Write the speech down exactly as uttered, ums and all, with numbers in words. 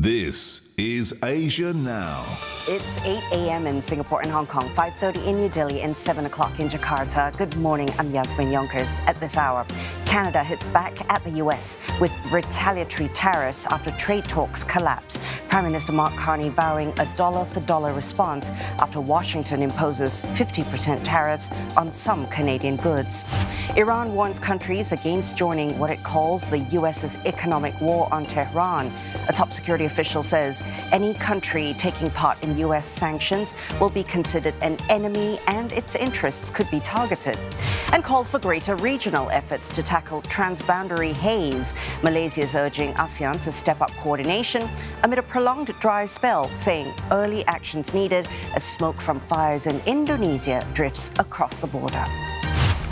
This is Asia Now. It's eight a.m. in Singapore and Hong Kong, five thirty in New Delhi and seven o'clock in Jakarta. Good morning, I'm Yasmin Yonkers. At this hour, Canada hits back at the U S with retaliatory tariffs after trade talks collapse. Prime Minister Mark Carney vowing a dollar-for-dollar response after Washington imposes fifty percent tariffs on some Canadian goods. Iran warns countries against joining what it calls the U S's economic war on Tehran. A top security official says any country taking part in U S sanctions will be considered an enemy and its interests could be targeted. And calls for greater regional efforts to tackle transboundary haze. Malaysia is urging ASEAN to step up coordination amid a prolonged dry spell, saying early actions needed as smoke from fires in Indonesia drifts across the border.